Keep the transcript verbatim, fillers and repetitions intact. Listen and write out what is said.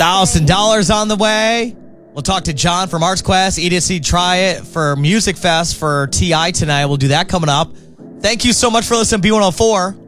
Thousand dollars on the way. We'll talk to John from Arts Quest, E D C Try It for Music Fest for T I tonight. We'll do that coming up. Thank you so much for listening to B one oh four.